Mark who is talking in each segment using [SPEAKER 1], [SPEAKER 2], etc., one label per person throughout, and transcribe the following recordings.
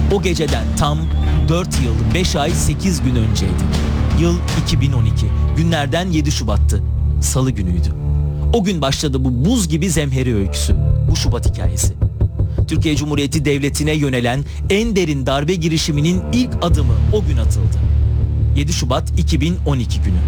[SPEAKER 1] O geceden tam 4 yıl 5 ay 8 gün önceydi. Yıl 2012. Günlerden 7 Şubat'tı. Salı günüydü. O gün başladı bu buz gibi zemheri öyküsü. Bu Şubat hikayesi. Türkiye Cumhuriyeti Devleti'ne yönelen en derin darbe girişiminin ilk adımı o gün atıldı. 7 Şubat 2012 günü.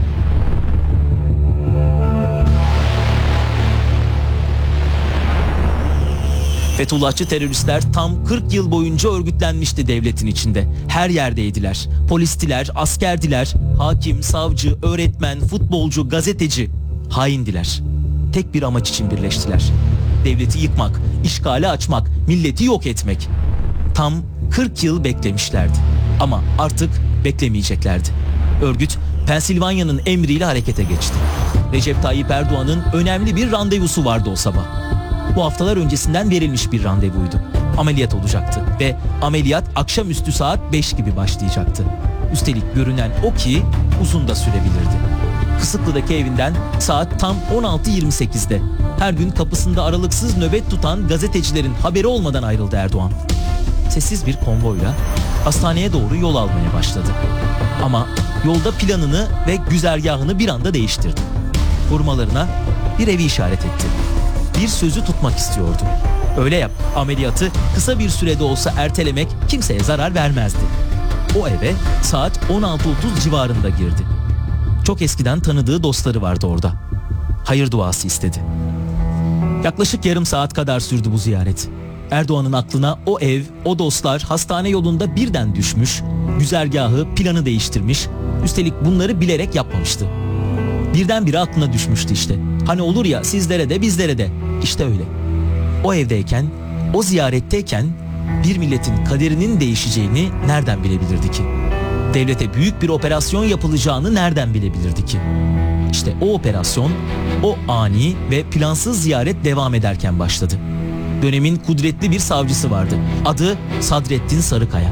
[SPEAKER 1] Fethullahçı teröristler tam 40 yıl boyunca örgütlenmişti devletin içinde. Her yerdeydiler. Polistiler, askerdiler, hakim, savcı, öğretmen, futbolcu, gazeteci. Haindiler. Tek bir amaç için birleştiler. Devleti yıkmak, işgale açmak, milleti yok etmek. Tam 40 yıl beklemişlerdi. Ama artık beklemeyeceklerdi. Örgüt, Pensilvanya'nın emriyle harekete geçti. Recep Tayyip Erdoğan'ın önemli bir randevusu vardı o sabah. Bu haftalar öncesinden verilmiş bir randevuydu. Ameliyat olacaktı ve ameliyat akşamüstü saat 5 gibi başlayacaktı. Üstelik görünen o ki uzun da sürebilirdi. Kısıklı'daki evinden saat tam 16:28'de her gün kapısında aralıksız nöbet tutan gazetecilerin haberi olmadan ayrıldı Erdoğan. Sessiz bir konvoyla hastaneye doğru yol almaya başladı. Ama yolda planını ve güzergahını bir anda değiştirdi. Korumalarına bir evi işaret etti. Bir sözü tutmak istiyordu. Öyle yap, ameliyatı kısa bir sürede olsa ertelemek kimseye zarar vermezdi. O eve saat 16:30 civarında girdi. Çok eskiden tanıdığı dostları vardı orada. Hayır duası istedi. Yaklaşık yarım saat kadar sürdü bu ziyaret. Erdoğan'ın aklına o ev, o dostlar hastane yolunda birden düşmüş, güzergahı, planı değiştirmiş, üstelik bunları bilerek yapmamıştı. Birdenbire aklına düşmüştü işte. Hani olur ya sizlere de bizlere de. İşte öyle. O evdeyken, o ziyaretteyken bir milletin kaderinin değişeceğini nereden bilebilirdi ki? Devlete büyük bir operasyon yapılacağını nereden bilebilirdi ki? İşte o operasyon, o ani ve plansız ziyaret devam ederken başladı. Dönemin kudretli bir savcısı vardı. Adı Sadrettin Sarıkaya.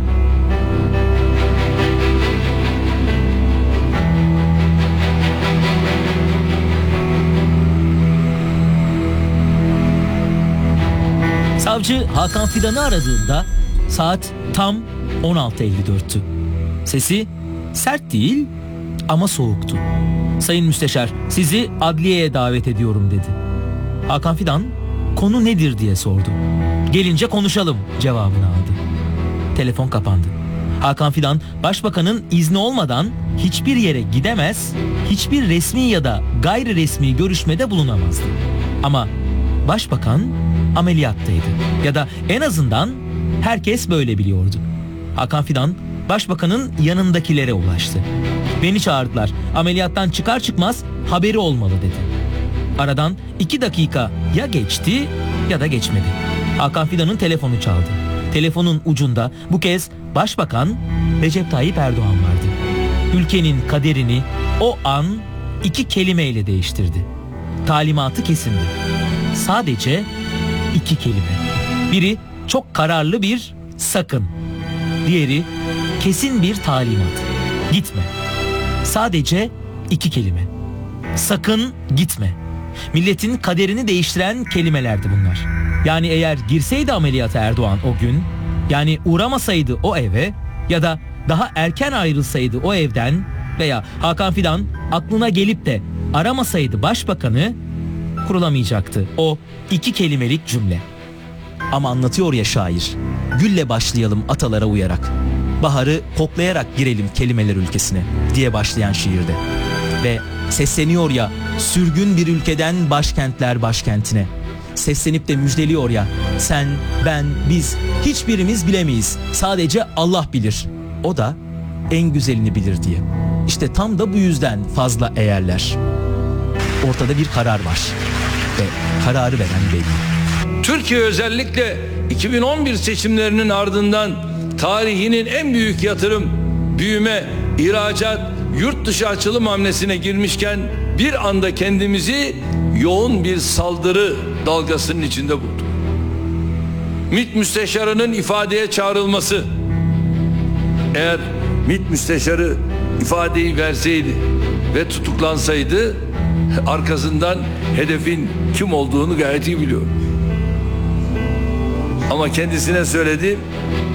[SPEAKER 1] Savcı Hakan Fidan'ı aradığında saat tam 16:54'tü. Sesi sert değil ama soğuktu. "Sayın Müsteşar, sizi adliyeye davet ediyorum," dedi. Hakan Fidan "Konu nedir?" diye sordu. "Gelince konuşalım," cevabını aldı. Telefon kapandı. Hakan Fidan başbakanın izni olmadan hiçbir yere gidemez, hiçbir resmi ya da gayri resmi görüşmede bulunamazdı. Ama başbakan ameliyattaydı ya da en azından herkes böyle biliyordu. Hakan Fidan başbakanın yanındakilere ulaştı. "Beni çağırdılar. Ameliyattan çıkar çıkmaz haberi olmalı," dedi. Aradan 2 dakika ya geçti ya da geçmedi. Hakan Fidan'ın telefonu çaldı. Telefonun ucunda bu kez Başbakan Recep Tayyip Erdoğan vardı. Ülkenin kaderini o an 2 kelimeyle değiştirdi. Talimatı kesindi. Sadece 2 kelime. Biri çok kararlı bir sakın. Diğeri kesin bir talimat. Gitme. Sadece 2 kelime. Sakın gitme. Milletin kaderini değiştiren kelimelerdi bunlar. Yani eğer girseydi ameliyata Erdoğan o gün, yani uğramasaydı o eve ya da daha erken ayrılsaydı o evden veya Hakan Fidan aklına gelip de aramasaydı başbakanı, kurulamayacaktı o 2 kelimelik cümle. Ama anlatıyor ya şair, "Gülle başlayalım atalara uyarak. Baharı koklayarak girelim kelimeler ülkesine," diye başlayan şiirde. Ve sesleniyor ya sürgün bir ülkeden başkentler başkentine. Seslenip de müjdeliyor ya, sen, ben, biz hiçbirimiz bilemeyiz. Sadece Allah bilir. O da en güzelini bilir diye. İşte tam da bu yüzden fazla eğerler. Ortada bir karar var ve kararı veren belli.
[SPEAKER 2] Türkiye özellikle 2011 seçimlerinin ardından tarihinin en büyük yatırım, büyüme, ihracat, yurt dışı açılım hamlesine girmişken bir anda kendimizi yoğun bir saldırı dalgasının içinde bulduk. MİT Müsteşarı'nın ifadeye çağrılması, eğer MİT Müsteşarı ifadeyi verseydi ve tutuklansaydı, arkasından hedefin kim olduğunu gayet iyi biliyorum. Ama kendisine söyledi,